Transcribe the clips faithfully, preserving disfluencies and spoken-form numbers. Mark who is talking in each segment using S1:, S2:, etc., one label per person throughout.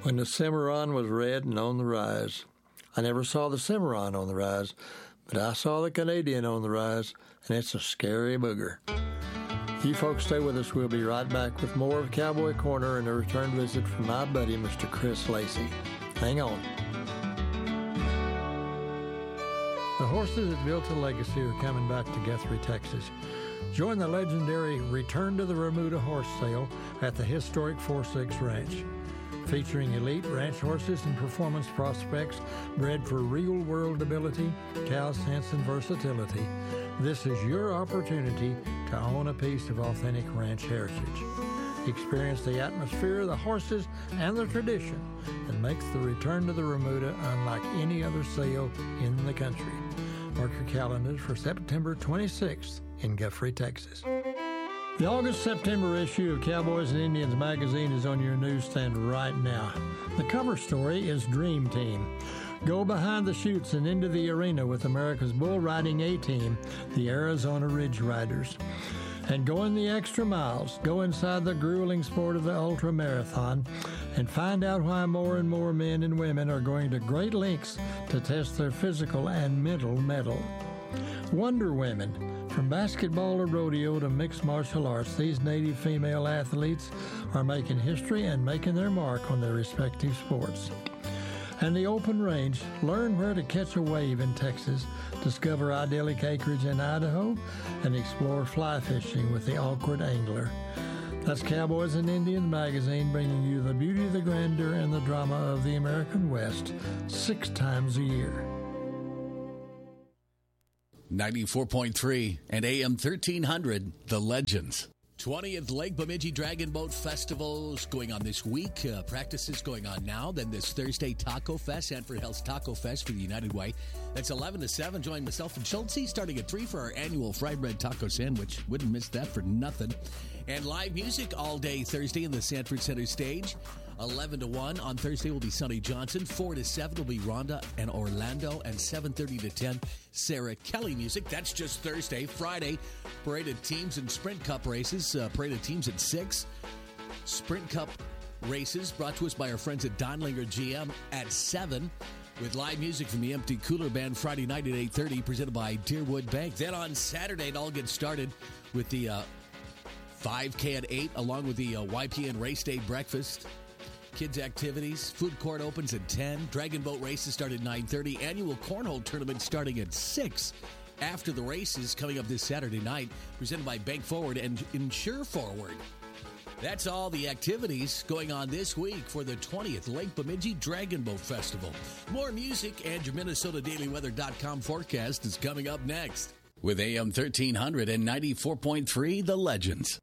S1: when the Cimarron was red and on the rise. I never saw the Cimarron on the rise, but I saw the Canadian on the rise, and it's a scary booger. You folks stay with us. We'll be right back with more of Cowboy Corner and a return visit from my buddy, Mister Chris Lacey. Hang on. The horses that built a legacy are coming back to Guthrie, Texas. Join the legendary Return to the Remuda horse sale at the historic four six Ranch. Featuring elite ranch horses and performance prospects bred for real-world ability, cow sense, and versatility, this is your opportunity to own a piece of authentic ranch heritage. Experience the atmosphere, the horses, and the tradition that makes the Return to the Remuda unlike any other sale in the country. Mark your calendars for September twenty-sixth in Guthrie, Texas. The August-September issue of Cowboys and Indians magazine is on your newsstand right now. The cover story is Dream Team. Go behind the chutes and into the arena with America's bull riding A-team, the Arizona Ridge Riders. And go in the extra miles, go inside the grueling sport of the ultra marathon, and find out why more and more men and women are going to great lengths to test their physical and mental mettle. Wonder Women. From basketball to rodeo to mixed martial arts, these Native female athletes are making history and making their mark on their respective sports. And the Open Range. Learn where to catch a wave in Texas, discover idyllic acreage in Idaho, and explore fly fishing with the Awkward Angler. That's Cowboys and Indians magazine, bringing you the beauty, the grandeur, and the drama of the American West six times a year.
S2: ninety-four point three and A M thirteen hundred, The Legends. twentieth Lake Bemidji Dragon Boat Festival is going on this week. Uh, practices going on now. Then this Thursday, Taco Fest, Sanford Hills Taco Fest for the United Way. That's eleven to seven. Join myself and Schultze starting at three for our annual fried bread taco sandwich. Wouldn't miss that for nothing. And live music all day Thursday in the Sanford Center stage. eleven to one. On Thursday will be Sonny Johnson. four to seven will be Rhonda and Orlando. And seven thirty to ten, Sarah Kelly music. That's just Thursday. Friday, parade of teams and Sprint Cup races. Uh, parade of teams at six. Sprint Cup races brought to us by our friends at Donlinger G M at seven. With live music from the Empty Cooler Band Friday night at eight thirty, presented by Deerwood Bank. Then on Saturday, it all gets started with the uh, five K at eight, along with the uh, Y P N Race Day Breakfast. Kids activities. Food court opens at ten. Dragon boat races start at nine thirty. Annual cornhole tournament starting at six. After the races coming up this Saturday night, presented by Bank Forward and Insure Forward. That's all the activities going on this week for the twentieth Lake Bemidji Dragon Boat Festival. More music and your Minnesota Daily Weather dot com forecast is coming up next. With A M thirteen hundred and ninety-four point three, The Legends.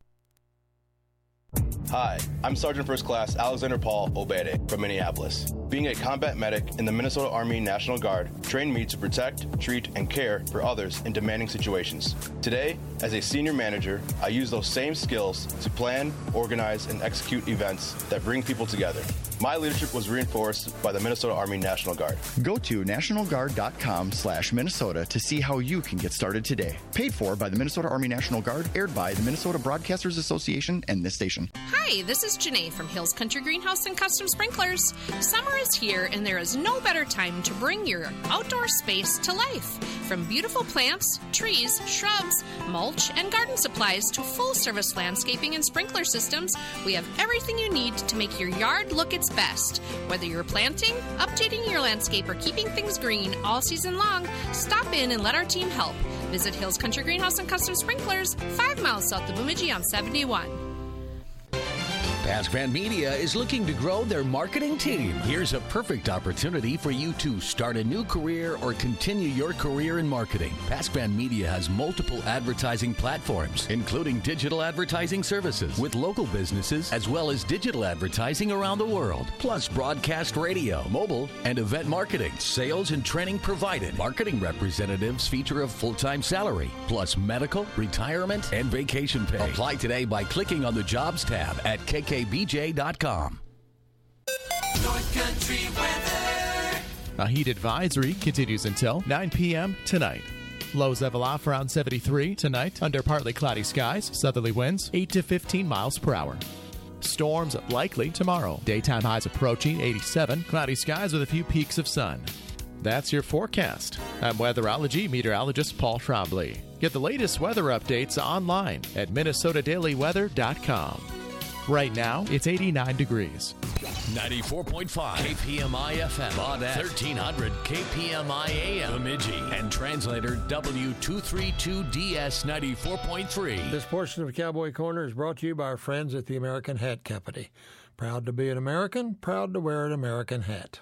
S3: Hi, I'm Sergeant First Class Alexander Paul Obede from Minneapolis. Being a combat medic in the Minnesota Army National Guard trained me to protect, treat, and care for others in demanding situations. Today, as a senior manager, I use those same skills to plan, organize, and execute events that bring people together. My leadership was reinforced by the Minnesota Army National Guard.
S4: Go to national guard dot com slash Minnesota to see how you can get started today. Paid for by the Minnesota Army National Guard, aired by the Minnesota Broadcasters Association and this station.
S5: Hi, this is Janae from Hills Country Greenhouse and Custom Sprinklers. Summer is here, and there is no better time to bring your outdoor space to life. From beautiful plants, trees, shrubs, mulch, and garden supplies to full-service landscaping and sprinkler systems, we have everything you need to make your yard look its best. Whether you're planting, updating your landscape, or keeping things green all season long, stop in and let our team help. Visit Hills Country Greenhouse and Custom Sprinklers, five miles south of Bemidji on seventy-one.
S2: Pascman Media is looking to grow their marketing team. Here's a perfect opportunity for you to start a new career or continue your career in marketing. Pascman Media has multiple advertising platforms, including digital advertising services with local businesses, as well as digital advertising around the world, plus broadcast radio, mobile, and event marketing. Sales and training provided. Marketing representatives feature a full-time salary, plus medical, retirement, and vacation pay. Apply today by clicking on the Jobs tab at K K B J dot com.
S6: North Country weather.
S7: A heat advisory continues until nine p.m. tonight. Lows level off around seventy-three tonight under partly cloudy skies. Southerly winds eight to fifteen miles per hour. Storms likely tomorrow. Daytime highs approaching eighty-seven. Cloudy skies with a few peaks of sun. That's your forecast. I'm weatherology meteorologist Paul Trombley. Get the latest weather updates online at minnesota daily weather dot com. Right now, it's eighty-nine degrees.
S2: ninety-four point five K P M I F M, Baudette, thirteen hundred K P M I A M, Bemidji, and translator W two thirty-two D S ninety-four point three.
S1: This portion of Cowboy Corner is brought to you by our friends at the American Hat Company. Proud to be an American, proud to wear an American hat.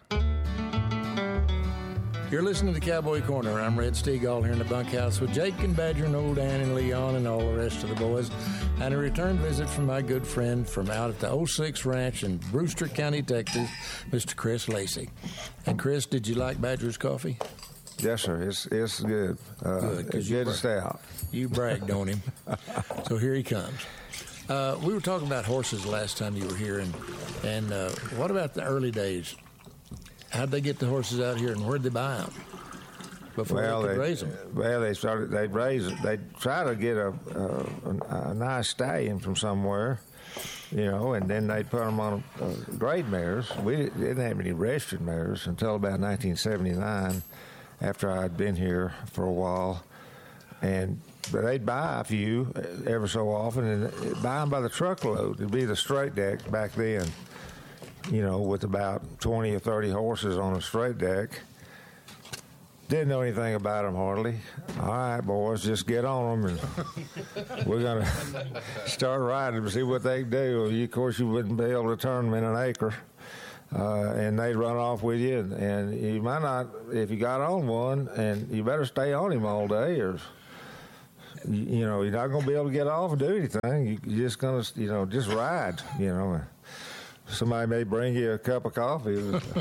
S1: You're listening to Cowboy Corner. I'm Red Steagall here in the bunkhouse with Jake and Badger and old Dan and Leon and all the rest of the boys. And a return visit from my good friend from out at the oh six Ranch in Brewster County, Texas, Mister Chris Lacey. And Chris, did you like Badger's coffee?
S8: Yes, sir. It's it's good. Uh,
S1: Good, 'cause
S8: it's
S1: you
S8: good
S1: bra-
S8: to stay out.
S1: You bragged on him. So here he comes. Uh, we were talking about horses last time you were here, and and uh, what about the early days? How'd they get the horses out here, and where'd they buy them before
S8: Well,
S1: they could
S8: they,
S1: raise them?
S8: well, they started. They'd raise. They'd try to get a, a, a nice stallion from somewhere, you know, and then they'd put them on uh, grade mares. We didn't have any registered mares until about nineteen seventy-nine, after I'd been here for a while, and but they'd buy a few ever so often, and buy them by the truckload. It'd be the straight deck back then, you know, with about twenty or thirty horses on a straight deck. Didn't know anything about them hardly. All right, boys, just get on them, and we're going to start riding and see what they can do. You, of course, you wouldn't be able to turn them in an acre, uh, and they'd run off with you. And, and you might not, if you got on one, and you better stay on him all day, or you, you know, you're not going to be able to get off and do anything. You, you're just going to, you know, just ride, you know. Somebody may bring you a cup of coffee.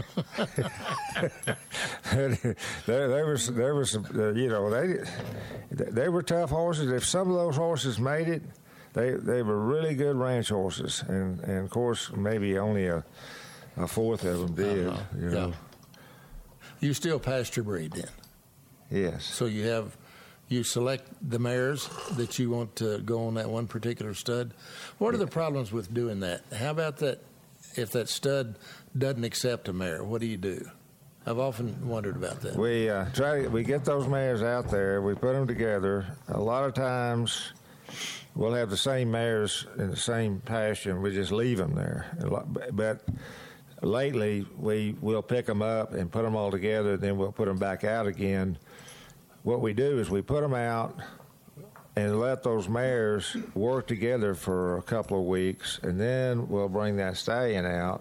S8: there, there was, there was, some, uh, you know, they, they were tough horses. If some of those horses made it, they, they were really good ranch horses, and, and of course, maybe only a, a fourth of them did.
S1: Uh-huh.
S8: You know.
S1: Yeah. You still pasture breed then?
S8: Yes.
S1: So you have, you select the mares that you want to go on that one particular stud. What are the problems with doing that? How about that? If that stud doesn't accept a mare, what do you do? I've often wondered about that.
S8: We uh, try to, we get those mares out there. We put them together. A lot of times, we'll have the same mares in the same pasture, and we just leave them there. But lately, we will pick them up and put them all together, and then we'll put them back out again. What we do is we put them out and let those mares work together for a couple of weeks, and then we'll bring that stallion out,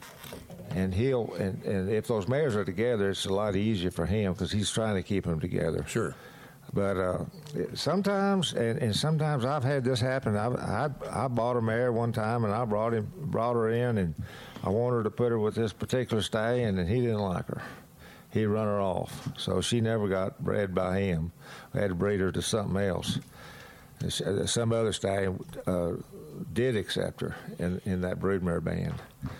S8: and he'll and, and if those mares are together, it's a lot easier for him because he's trying to keep them together.
S1: Sure.
S8: But uh, sometimes, and, and sometimes I've had this happen. I, I I bought a mare one time, and I brought him brought her in, and I wanted to put her with this particular stallion, and he didn't like her. He run her off, so she never got bred by him. We had to breed her to something else. Some other stallion uh, did accept her in, in that broodmare band.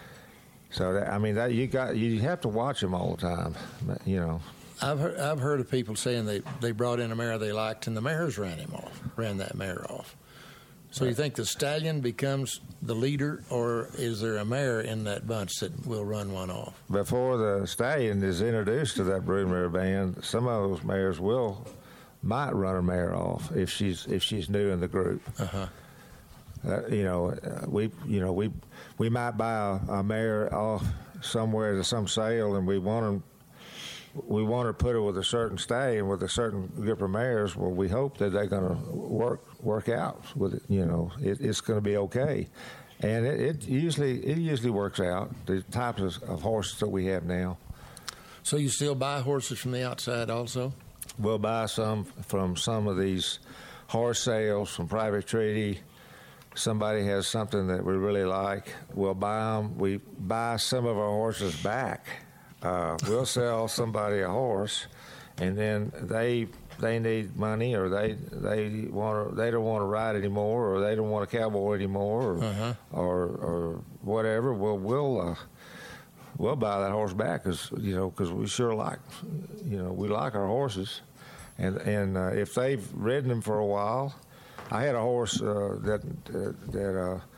S8: So that, I mean, that you got you have to watch them all the time, you know.
S1: I've heard, I've heard of people saying they, they brought in a mare they liked, and the mares ran him off, ran that mare off. So you think the stallion becomes the leader, or is there a mare in that bunch that will run one off?
S8: Before the stallion is introduced to that broodmare band, some of those mares will might run a mare off if she's if she's new in the group.
S1: Uh-huh.
S8: Uh, you know, uh, we you know we we might buy a, a mare off somewhere to some sale, and we want them. We want to put her with a certain stallion with a certain group of mares. Well, we hope that they're going to work work out with it. You know, it, it's going to be okay, and it, it usually it usually works out. The types of, of horses that we have now.
S1: So you still buy horses from the outside also?
S8: We'll buy some from some of these horse sales from private treaty. Somebody has something that we really like, we'll buy them. We buy some of our horses back. Uh, we'll sell somebody a horse, and then they they need money, or they they want they don't want to ride anymore, or they don't want a cowboy anymore, or
S1: uh-huh.
S8: or, or whatever. Well, we'll uh, we'll buy that horse back, because you know because we sure like you know we like our horses, and and uh, if they've ridden them for a while. I had a horse uh, that uh, that uh,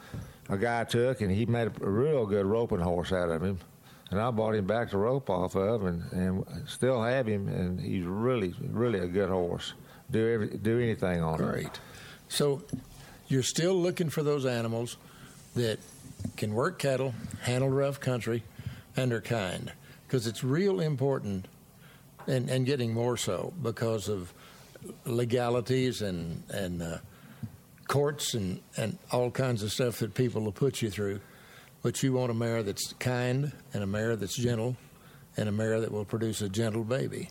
S8: a guy took, and he made a real good roping horse out of him. And I bought him back to rope off of, and, and still have him, and he's really, really a good horse. Do every, do anything on him.
S1: Great. So you're still looking for those animals that can work cattle, handle rough country, and are kind, because it's real important, and, and getting more so because of legalities and and uh, courts and, and all kinds of stuff that people will put you through. But you want a mare that's kind, and a mare that's gentle, and a mare that will produce a gentle baby.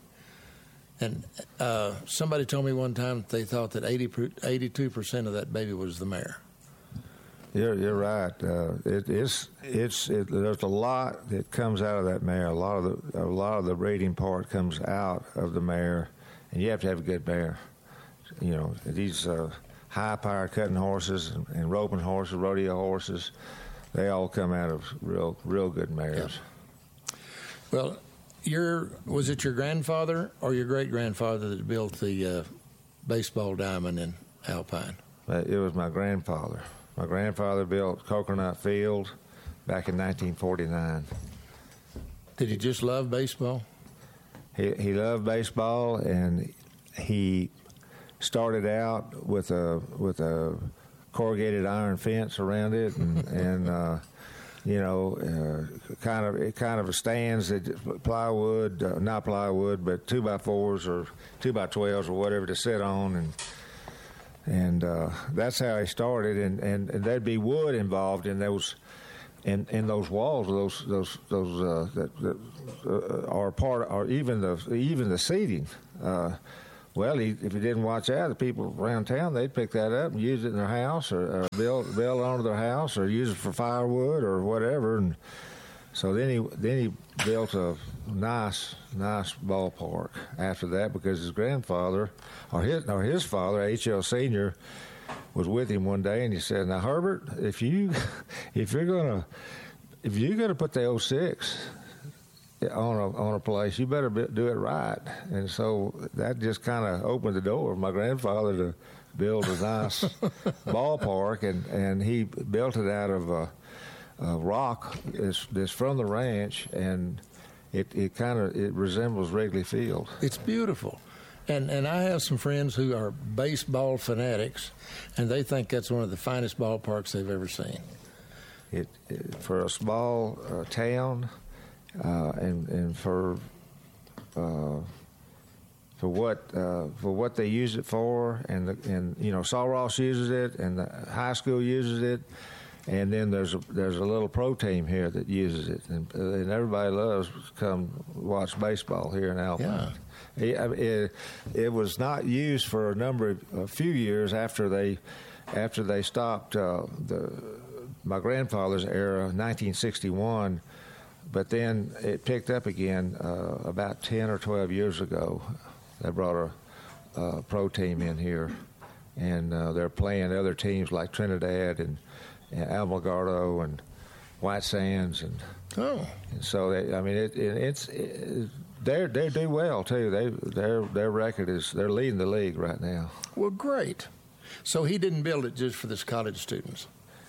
S1: And uh, somebody told me one time that they thought that eighty, eighty-two percent of that baby was the mare.
S8: You're you're right. Uh, it, it's it's it, there's a lot that comes out of that mare. A lot of the a lot of the breeding part comes out of the mare, and you have to have a good mare. You know, these uh, high power cutting horses and, and roping horses, rodeo horses. They all come out of real, real good mares.
S1: Yeah. Well, your was it your grandfather or your great grandfather that built the uh, baseball diamond in Alpine?
S8: It was my grandfather. My grandfather built Coconut Field back in nineteen forty-nine.
S1: Did he just love baseball?
S8: He he loved baseball, and he started out with a with a. corrugated iron fence around it, and, and uh, you know, uh, kind of kind of stands that plywood, uh, not plywood, but two by fours or two by twelves or whatever to sit on, and and uh, that's how he started. And, and, and there'd be wood involved in those, in, in those walls, those those those uh, that, that uh, are part, or even the even the seating. Uh, Well, he, if he didn't watch out, the people around town, they'd pick that up and use it in their house, or, or build build it onto their house, or use it for firewood or whatever. And so then he then he built a nice nice ballpark after that, because his grandfather, or his or his father, H L Senior, was with him one day, and he said, "Now, Herbert, if you if you're gonna if you're gonna put the oh six on a on a place, you better be, do it right." And so that just kind of opened the door for my grandfather to build a nice ballpark, and, and he built it out of a, a rock that's, that's from the ranch, and it, it kind of it resembles Wrigley Field.
S1: It's beautiful. And and I have some friends who are baseball fanatics, and they think that's one of the finest ballparks they've ever seen.
S8: It, it for a small uh, town. Uh, and and for uh, for what uh, for what they use it for, and the, and you know Sul Ross uses it, and the high school uses it, and then there's a there's a little pro team here that uses it, and, and everybody loves to come watch baseball here in Alpine. Yeah. It, it, it was not used for a number of a few years after they after they stopped uh, the my grandfather's era, nineteen sixty-one. But then it picked up again uh, about ten or twelve years ago. They brought a, a pro team in here, and uh, they're playing other teams like Trinidad and, and Alamogordo and White Sands, and,
S1: oh.
S8: and so they, I mean, it, it, it's it, they they do well too. They their their record is they're leading the league right now.
S1: Well, great. So he didn't build it just for the college students.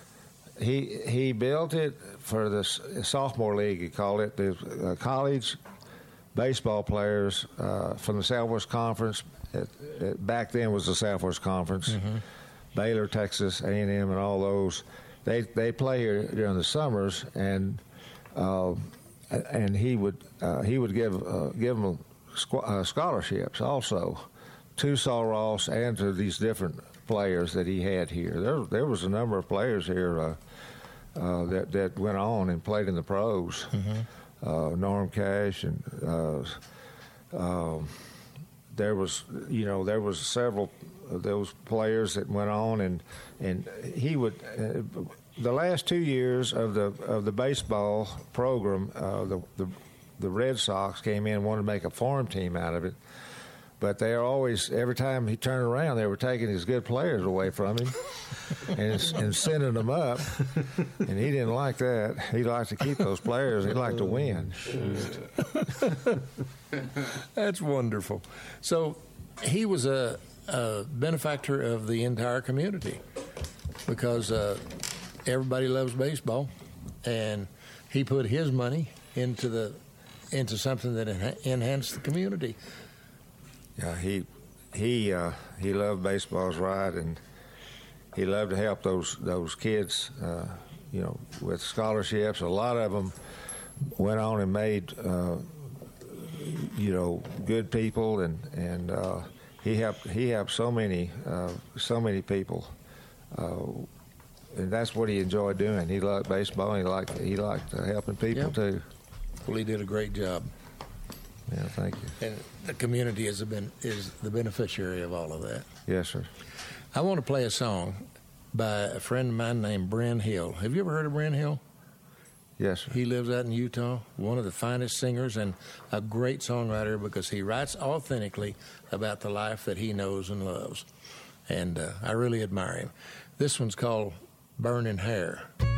S8: He he built it for the sophomore league. He called it the uh, college baseball players uh, from the Southwest Conference. It, it, back then was the Southwest Conference. Mm-hmm. Baylor, Texas A and M, and all those. They they play here during the summers, and uh, and he would uh, he would give uh, give them squ- uh, scholarships also to Sul Ross and to these different players that he had here. There there was a number of players here. Uh, Uh, that that went on and played in the pros. Mm-hmm. Uh, Norm Cash, and uh, um, there was you know there was several of those players that went on, and and he would uh, the last two years of the of the baseball program, uh, the, the the Red Sox came in and wanted to make a farm team out of it. But they are always, every time he turned around, they were taking his good players away from him and, and sending them up. And he didn't like that. He liked to keep those players. He liked to win.
S1: That's wonderful. So he was a, a benefactor of the entire community, because uh, everybody loves baseball, and he put his money into the into something that enha- enhanced the community.
S8: Yeah, he he uh, he loved baseball's right, and he loved to help those those kids, uh, you know, with scholarships. A lot of them went on and made, uh, you know, good people, and and uh, he helped he helped so many uh, so many people, uh, and that's what he enjoyed doing. He liked baseball. And he liked he liked uh, helping people
S1: Yep.
S8: too.
S1: Well, he did a great job.
S8: Yeah, thank you.
S1: And the community is, a ben- is the beneficiary of all of that.
S8: Yes, sir.
S1: I want to play a song by a friend of mine named Bren Hill. Have you ever heard of Bren Hill?
S8: Yes, sir.
S1: He lives out in Utah, one of the finest singers and a great songwriter because he writes authentically about the life that he knows and loves. And uh, I really admire him. This one's called Burning Hair.